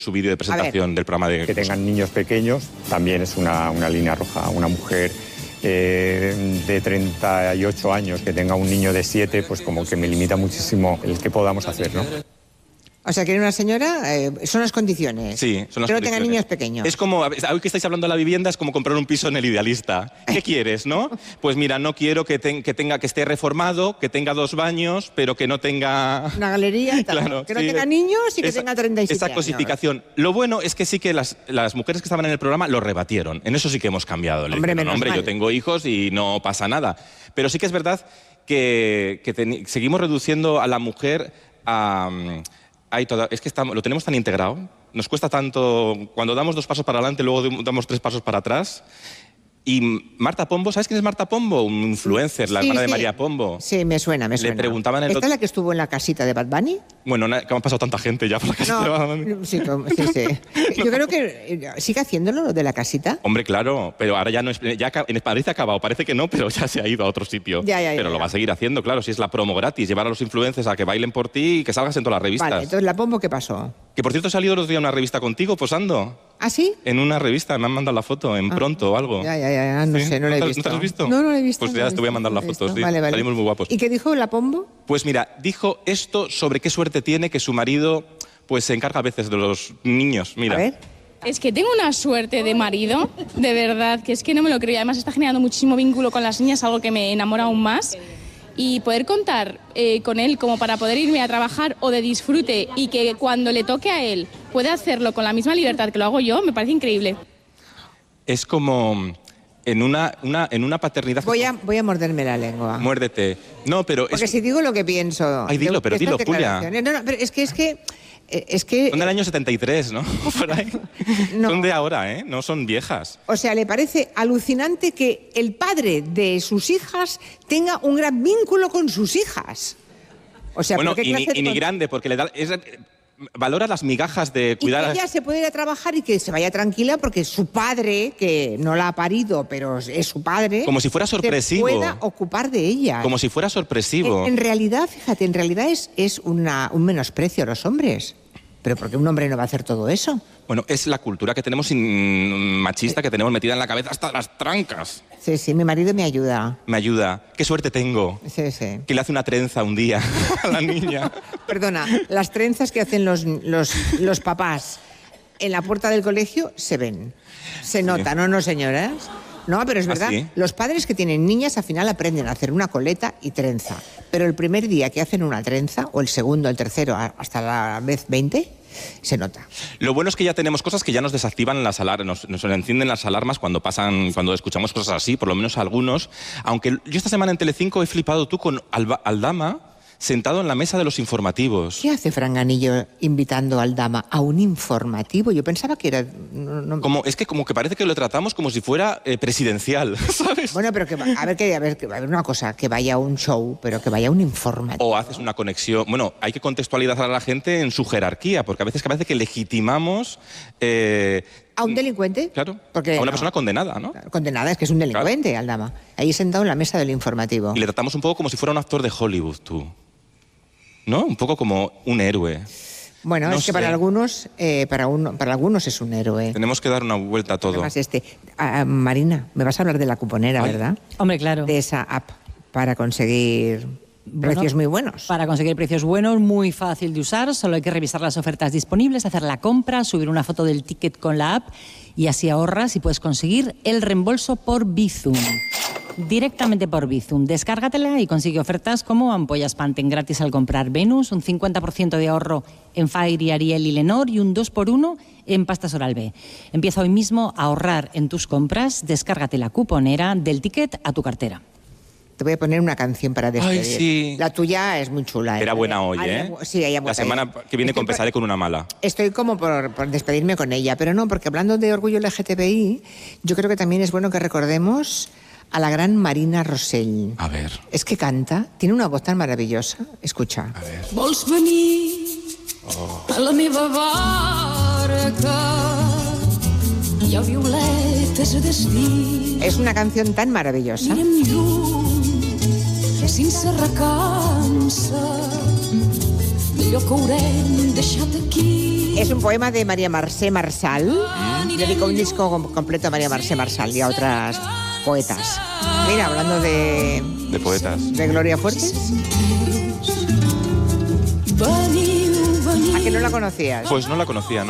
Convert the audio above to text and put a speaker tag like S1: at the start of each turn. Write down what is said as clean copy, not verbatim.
S1: su vídeo de presentación del programa de...
S2: Que tengan niños pequeños también es una línea roja. Una mujer de 38 años que tenga un niño de 7, pues como que me limita muchísimo el que podamos hacer, ¿no?
S3: O sea, que una señora, son las condiciones.
S1: Sí, son las
S3: que no
S1: condiciones.
S3: tenga niños pequeños.
S1: Es como, hoy que estáis hablando de la vivienda, es como comprar un piso en El Idealista. ¿Qué quieres, no? Pues mira, no quiero que esté reformado, que tenga 2 baños, pero que no tenga...
S3: Una galería y tal.
S1: Claro,
S3: que no tenga niños y que tenga 37
S1: esa
S3: años.
S1: cosificación. Lo bueno es que sí que las mujeres que estaban en el programa lo rebatieron. En eso sí que hemos cambiado.
S3: Hombre, menos mal.
S1: Yo tengo hijos y no pasa nada. Pero sí que es verdad que seguimos reduciendo a la mujer a... es que lo tenemos tan integrado, nos cuesta tanto, cuando damos 2 pasos para adelante, luego damos 3 pasos para atrás. Y Marta Pombo, ¿sabes quién es Marta Pombo? Un influencer, la hermana de María Pombo.
S3: Sí, me suena.
S1: Le preguntaban
S3: ¿Esta es la que estuvo en la casita de Bad Bunny?
S1: Bueno, que han pasado tanta gente ya por la casita de Bad Bunny.
S3: Sí. Yo creo que sigue haciéndolo lo de la casita.
S1: Hombre, claro, pero ahora ya no es... Ya en Madrid ha acabado, parece que no, pero ya se ha ido a otro sitio. Pero lo va a seguir haciendo, claro, si es la promo gratis, llevar a los influencers a que bailen por ti y que salgas en todas las revistas.
S3: Vale, entonces la Pombo, ¿qué pasó?
S1: Que por cierto ha salido el otro día una revista contigo posando.
S3: ¿Ah, sí?
S1: En una revista, me han mandado la foto, en Pronto o algo.
S3: Ya, no sé, no la he visto.
S1: ¿No te has visto?
S3: No la he visto.
S1: Pues ya te voy a mandar la foto, sí.
S3: Vale.
S1: Salimos muy guapos.
S3: ¿Y qué dijo la Pombo?
S1: Pues mira, dijo esto sobre qué suerte tiene que su marido pues se encarga a veces de los niños. Mira.
S3: A ver.
S4: Es que tengo una suerte de marido, de verdad, que es que no me lo creo. Además está generando muchísimo vínculo con las niñas, algo que me enamora aún más. Y poder contar con él como para poder irme a trabajar o de disfrute y que cuando le toque a él pueda hacerlo con la misma libertad que lo hago yo, me parece increíble.
S1: Es como en una paternidad...
S3: Voy a morderme la lengua.
S1: Muérdete. No, pero...
S3: Porque si digo lo que pienso...
S1: Ay, dilo, pero dilo, Julia.
S3: No, pero es que...
S1: Son del año 73, ¿no? Por ahí.
S3: No.
S1: Son de ahora, ¿eh? No son viejas.
S3: O sea, le parece alucinante que el padre de sus hijas tenga un gran vínculo con sus hijas. O sea,
S1: bueno,
S3: ¿qué clase de
S1: ni grande, porque le da... valora las migajas de cuidar...
S3: Y que ella se puede ir a trabajar y que se vaya tranquila porque su padre, que no la ha parido, pero es su padre...
S1: Como si fuera sorpresivo.
S3: Se pueda ocupar de ella.
S1: Como si fuera sorpresivo.
S3: En realidad, fíjate, es un menosprecio a los hombres. ¿Pero por qué un hombre no va a hacer todo eso?
S1: Bueno, es la cultura que tenemos machista, que tenemos metida en la cabeza hasta las trancas.
S3: Sí, mi marido me ayuda.
S1: Me ayuda. Qué suerte tengo.
S3: Sí.
S1: Que le hace una trenza un día a la niña.
S3: Perdona, las trenzas que hacen los papás en la puerta del colegio se ven. Se nota, ¿no, señoras? No, pero es verdad.
S1: ¿Ah, sí?
S3: Los padres que tienen niñas al final aprenden a hacer una coleta y trenza. Pero el primer día que hacen una trenza, o el segundo, el tercero, hasta la vez 20, se nota.
S1: Lo bueno es que ya tenemos cosas que ya nos desactivan las alarmas, nos encienden las alarmas cuando escuchamos cosas así, por lo menos algunos. Aunque yo esta semana en Telecinco he flipado tú con Aldama sentado en la mesa de los informativos.
S3: ¿Qué hace Franganillo invitando a Aldama a un informativo? Yo pensaba que era...
S1: Es que como que parece que lo tratamos como si fuera presidencial, ¿sabes?
S3: Bueno, pero a ver una cosa, que vaya a un show, pero que vaya a un informativo.
S1: O haces una conexión... Bueno, hay que contextualizar a la gente en su jerarquía, porque a veces parece que legitimamos...
S3: ¿A un delincuente?
S1: Claro,
S3: porque,
S1: a una persona condenada, ¿no?
S3: Condenada, es que es un delincuente, claro. Aldama. Ahí sentado en la mesa del informativo.
S1: Y le tratamos un poco como si fuera un actor de Hollywood, tú. ¿No? Un poco como un héroe.
S3: Bueno, no es que para algunos es un héroe.
S1: Tenemos que dar una vuelta a todo.
S3: Además, Marina, me vas a hablar de la cuponera, ¿verdad?
S5: Hombre, claro.
S3: De esa app para conseguir precios muy buenos.
S5: Para conseguir precios buenos, muy fácil de usar. Solo hay que revisar las ofertas disponibles, hacer la compra, subir una foto del ticket con la app y así ahorras y puedes conseguir el reembolso por Bizum. Directamente por Bizum. Descárgatela y consigue ofertas como ampollas Pantene gratis al comprar Venus, un 50% de ahorro en Fairy, Ariel y Lenor y un 2x1 en pastas Oral-B. Empieza hoy mismo a ahorrar en tus compras. Descárgate la cuponera del ticket a tu cartera.
S3: Te voy a poner una canción para despedir.
S1: Ay, sí.
S3: La tuya es muy chula.
S1: Era buena hoy, ¿eh?
S3: Sí, ella
S1: la semana que viene compensaré con una mala.
S3: Estoy como por despedirme con ella, pero no, porque hablando de orgullo LGTBI, yo creo que también es bueno que recordemos a la gran Marina Rosell.
S1: A ver.
S3: Es que canta, tiene una voz tan maravillosa. Escucha.
S1: A ver.
S6: Vols venir a la meva barca hi ha violetes d'estiu.
S3: Es una canción tan maravillosa.
S6: Mirem lluny sense recança d'allò que haurem deixat aquí.
S3: Es un poema de María Mercè Marçal. Dedicó un disco completo a María Mercè Marçal y a otras poetas. Mira, hablando de
S1: poetas.
S3: De Gloria Fuertes. ¿A que no la conocías?
S1: Pues no la conocía,